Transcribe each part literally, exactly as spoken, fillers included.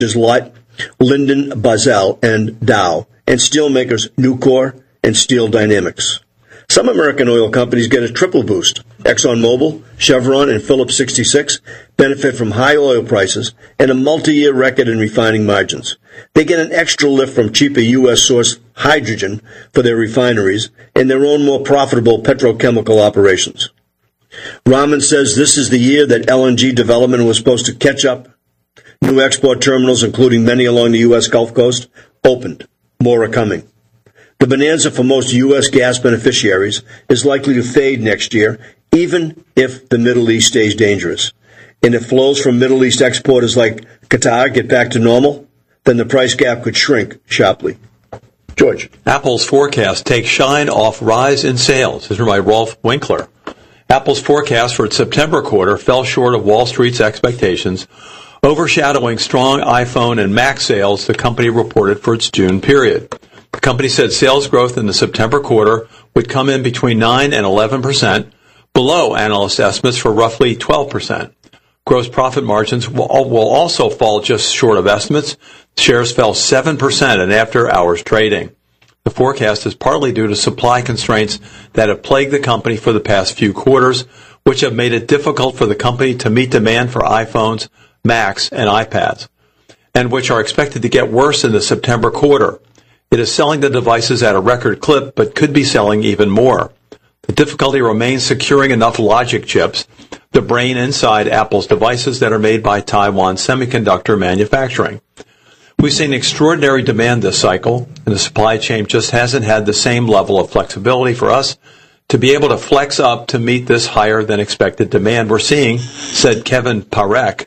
like Lyndon Basel and Dow, and steelmakers Nucor and Steel Dynamics. Some American oil companies get a triple boost. ExxonMobil, Chevron, and Phillips sixty-six benefit from high oil prices and a multi-year record in refining margins. They get an extra lift from cheaper U S sourced hydrogen for their refineries and their own more profitable petrochemical operations. Rahman says this is the year that L N G development was supposed to catch up. New export terminals, including many along the U S Gulf Coast, opened. More are coming. The bonanza for most U S gas beneficiaries is likely to fade next year, even if the Middle East stays dangerous. And if flows from Middle East exporters like Qatar get back to normal, then the price gap could shrink sharply. George. Apple's forecast takes shine off rise in sales. This is by Rolf Winkler. Apple's forecast for its September quarter fell short of Wall Street's expectations, overshadowing strong iPhone and Mac sales the company reported for its June period. The company said sales growth in the September quarter would come in between nine and eleven percent, below analyst estimates for roughly twelve percent. Gross profit margins will also fall just short of estimates. Shares fell seven percent in after-hours trading. The forecast is partly due to supply constraints that have plagued the company for the past few quarters, which have made it difficult for the company to meet demand for iPhones, Macs, and iPads, and which are expected to get worse in the September quarter. It is selling the devices at a record clip, but could be selling even more. The difficulty remains securing enough logic chips, the brain inside Apple's devices that are made by Taiwan Semiconductor Manufacturing. We've seen extraordinary demand this cycle, and the supply chain just hasn't had the same level of flexibility for us to be able to flex up to meet this higher than expected demand we're seeing, said Kevin Parekh,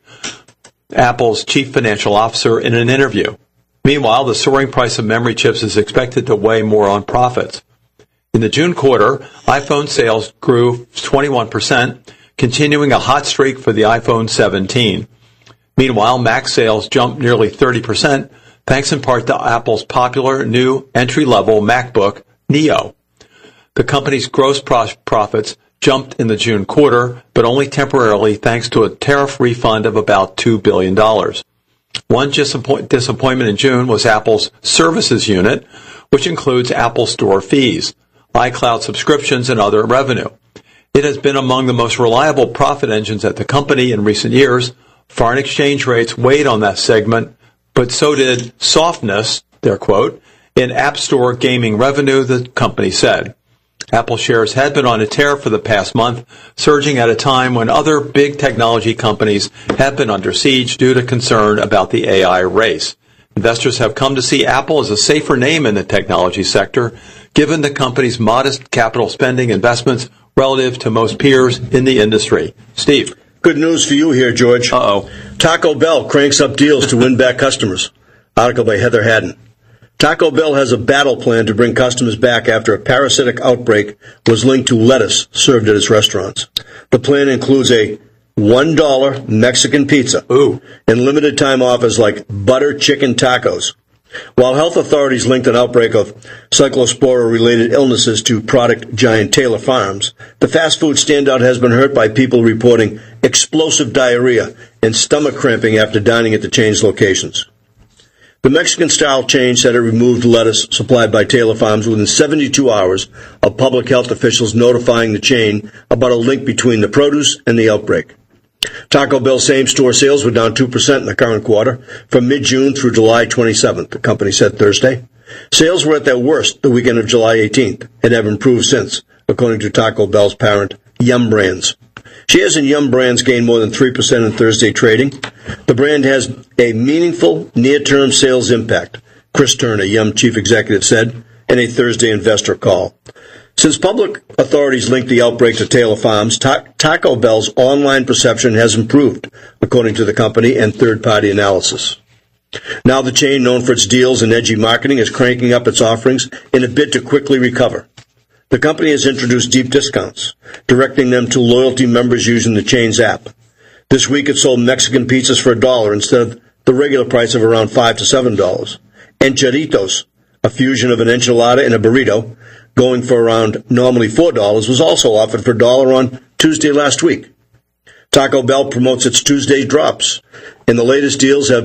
Apple's chief financial officer, in an interview. Meanwhile, the soaring price of memory chips is expected to weigh more on profits. In the June quarter, iPhone sales grew twenty-one percent, continuing a hot streak for the iPhone seventeen. Meanwhile, Mac sales jumped nearly thirty percent, thanks in part to Apple's popular new entry-level MacBook Neo. The company's gross profits jumped in the June quarter, but only temporarily thanks to a tariff refund of about two billion dollars. One disappoint- disappointment in June was Apple's services unit, which includes Apple Store fees, iCloud subscriptions, and other revenue. It has been among the most reliable profit engines at the company in recent years. Foreign exchange rates weighed on that segment, but so did softness, their quote, in App Store gaming revenue, the company said. Apple shares had been on a tear for the past month, surging at a time when other big technology companies have been under siege due to concern about the A I race. Investors have come to see Apple as a safer name in the technology sector, given the company's modest capital spending investments relative to most peers in the industry. Steve. Good news for you here, George. Uh-oh. Taco Bell cranks up deals to win back customers. Article by Heather Haddon. Taco Bell has a battle plan to bring customers back after a parasitic outbreak was linked to lettuce served at its restaurants. The plan includes a one dollar Mexican pizza Ooh. and limited time offers like butter chicken tacos. While health authorities linked an outbreak of cyclospora-related illnesses to product giant Taylor Farms, the fast food standout has been hurt by people reporting explosive diarrhea and stomach cramping after dining at the chain's locations. The Mexican-style chain said it removed lettuce supplied by Taylor Farms within seventy-two hours of public health officials notifying the chain about a link between the produce and the outbreak. Taco Bell same-store sales were down two percent in the current quarter from mid-June through July twenty-seventh, the company said Thursday. Sales were at their worst the weekend of July eighteenth and have improved since, according to Taco Bell's parent, Yum Brands. Shares in Yum Brands gained more than three percent in Thursday trading. The brand has a meaningful near-term sales impact, Chris Turner, Yum chief executive, said in a Thursday investor call. Since public authorities linked the outbreak to Taylor Farms, Ta- Taco Bell's online perception has improved, according to the company and third-party analysis. Now the chain, known for its deals and edgy marketing, is cranking up its offerings in a bid to quickly recover. The company has introduced deep discounts, directing them to loyalty members using the chain's app. This week it sold Mexican pizzas for a dollar instead of the regular price of around five to seven dollars. Enchiladitos, a fusion of an enchilada and a burrito, going for around normally four dollars, was also offered for a dollar on Tuesday last week. Taco Bell promotes its Tuesday drops, and the latest deals have been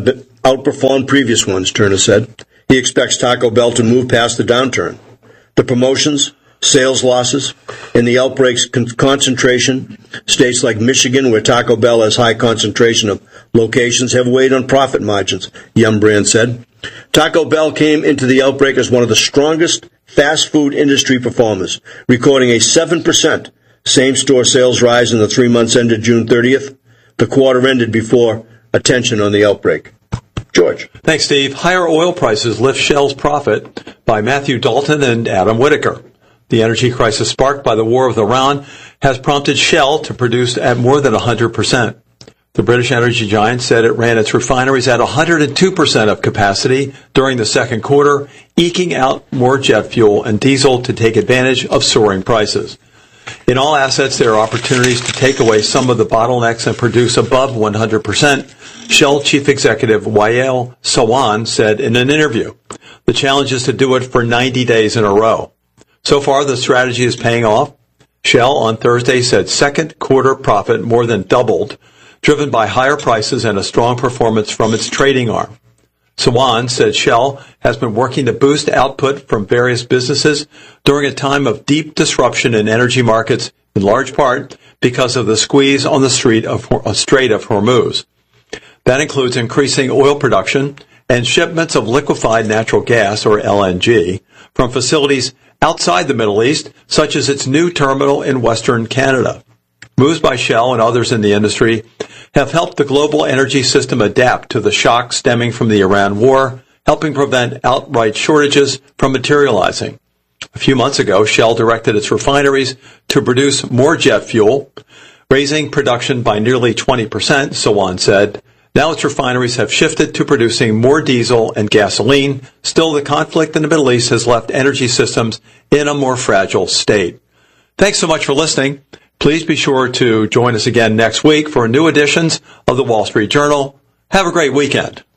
outperformed previous ones, Turner said. He expects Taco Bell to move past the downturn. The promotions, sales losses, and the outbreak's con- concentration, states like Michigan, where Taco Bell has high concentration of locations, have weighed on profit margins, Yum Brand said. Taco Bell came into the outbreak as one of the strongest fast food industry performers, recording a seven percent same-store sales rise in the three months ended June thirtieth. The quarter ended before attention on the outbreak. George. Thanks, Steve. Higher oil prices lift Shell's profit by Matthew Dalton and Adam Whitaker. The energy crisis sparked by the war with Iran has prompted Shell to produce at more than one hundred percent. The British energy giant said it ran its refineries at one hundred two percent of capacity during the second quarter, eking out more jet fuel and diesel to take advantage of soaring prices. In all assets, there are opportunities to take away some of the bottlenecks and produce above one hundred percent, Shell Chief Executive Wael Sawan said in an interview. The challenge is to do it for ninety days in a row. So far, the strategy is paying off. Shell on Thursday said second quarter profit more than doubled, driven by higher prices and a strong performance from its trading arm. Sawan said Shell has been working to boost output from various businesses during a time of deep disruption in energy markets, in large part because of the squeeze on the Strait of, Strait of Hormuz. That includes increasing oil production and shipments of liquefied natural gas, or L N G, from facilities outside the Middle East, such as its new terminal in Western Canada. Moves by Shell and others in the industry have helped the global energy system adapt to the shock stemming from the Iran war, helping prevent outright shortages from materializing. A few months ago, Shell directed its refineries to produce more jet fuel, raising production by nearly twenty percent, Sawan said. Now its refineries have shifted to producing more diesel and gasoline. Still, the conflict in the Middle East has left energy systems in a more fragile state. Thanks so much for listening. Please be sure to join us again next week for new editions of the Wall Street Journal. Have a great weekend.